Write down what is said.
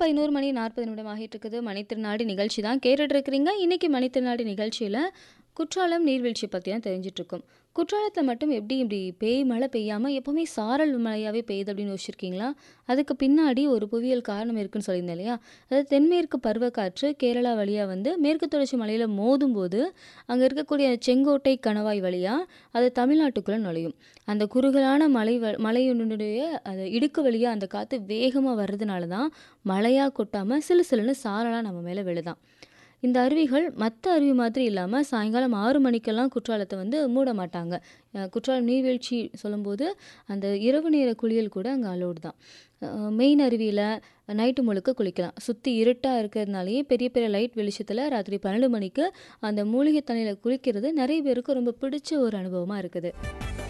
11 மணி 40 நிமிடம் ஆகிட்டு இருக்குது. மணித்திருநாடு நிகழ்ச்சி தான் கேட்டுட்டு இருக்கிறீங்க. இன்னைக்கு மணித்திருநாடு நிகழ்ச்சியில குற்றாலம் நீர்வீழ்ச்சி பத்தி தான் தெரிஞ்சுட்டு இருக்கோம். குற்றாலத்துல மட்டும் எப்படி இப்படி பேய் மழை பெய்யாம எப்பவுமே சாரல் மழையாவே பெய்யுது அப்படின்னு யோசிச்சிருக்கீங்களா? அதுக்கு பின்னாடி ஒரு புவியியல் காரணம் இருக்குன்னு சொல்லியிருந்தேன் இல்லையா? அதாவது தென்மேற்கு பருவக்காற்று கேரளா வழியா வந்து மேற்கு தொடர்ச்சி மலையில மோதும்போது அங்க இருக்கக்கூடிய செங்கோட்டை கணவாய் வழியா அது தமிழ்நாட்டுக்குள்ள நுழையும். அந்த குறுகலான மலையினுடைய அது இடுக்கு வழியா அந்த காத்து வேகமா வர்றதுனால தான் மழையா கொட்டாம சிலு சிலுன்னு சாரலா நம்ம மேல விழுதாம். இந்த அருவிகள் மற்ற அருவி மாதிரி இல்லாமல் சாயங்காலம் 6 மணிக்கெல்லாம் குற்றாலத்தை வந்து மூட மாட்டாங்க. குற்றாலம் நீர்வீழ்ச்சி சொல்லும்போது அந்த இரவு நேர குளியல் கூட அங்கே அலோடு தான். மெயின் அருவியில் நைட்டு முழுக்க குளிக்கலாம். சுற்றி இருட்டாக இருக்கிறதுனாலேயே பெரிய பெரிய லைட் வெளிச்சத்தில் ராத்திரி 12 மணிக்கு அந்த மூலிகை தண்ணியில் குளிக்கிறது நிறைய பேருக்கு ரொம்ப பிடிச்ச ஒரு அனுபவமாக இருக்குது.